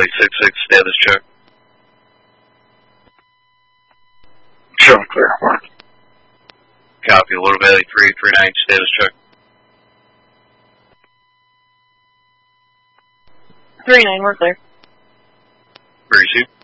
Valley 6-6, status check. Showing clear. Mark. Copy, Little Valley 339, status check. 3-9, we're clear. Received.